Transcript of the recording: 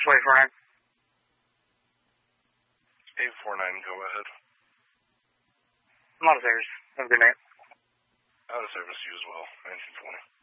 849. 849, go ahead. I'm out of service. Have a good night. Out of service, you as well. 1920.